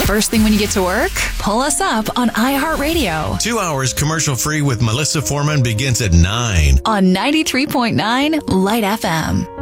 First thing when you get to work, pull us up on iHeartRadio. 2 hours commercial-free with Melissa Foreman begins at 9 on 93.9 Light FM.